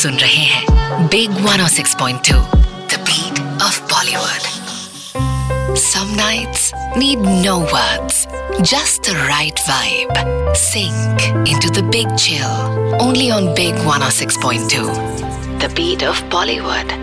सुन रहे हैं big 106.2 the beat of Bollywood. Some nights need no words, just the right vibe. Sink into the big chill, only on big 106.2 the beat of Bollywood.